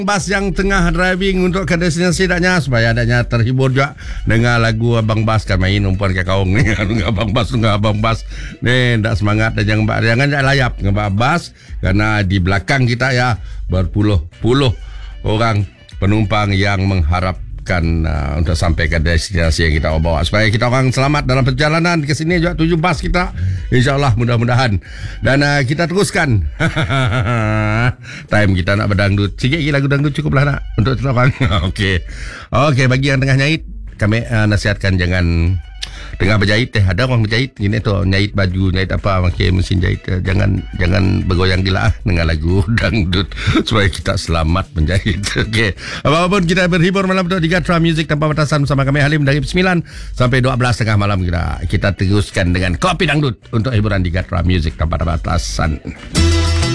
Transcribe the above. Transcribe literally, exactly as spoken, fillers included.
Bas yang tengah driving untuk ke destinasi daknya supaya adanya terhibur juga dengan lagu Abang Bas kan main umpan ke kaung ni Abang Bas dengan Abang Bas ni ndak semangat dan jangan jangan jangan layap dengan Abang Bas karena di belakang kita ya berpuluh-puluh orang penumpang yang mengharapkan uh, untuk sampai ke destinasi yang kita bawa supaya kita orang selamat dalam perjalanan ke sini juga tujuh bas kita insyaallah mudah-mudahan dan uh, kita teruskan time kita nak berdangdut sikit lagi lagu dangdut cukuplah nak untuk kita orang. Okey. Okey, bagi yang tengah nyait kami uh, nasihatkan jangan tengah berjahit eh ada orang berjahit gini tu nyait baju nyait apa pakai mesin jahit eh, jangan jangan bergoyang gila ah, dengan lagu dangdut supaya kita selamat menjahit. Okey, apapun kita berhibur malam tu di Gatra Music tanpa batasan bersama kami Halim dari sembilan sampai dua belas tengah malam kita kita teruskan dengan kopi dangdut untuk hiburan di Gatra Music tanpa batasan.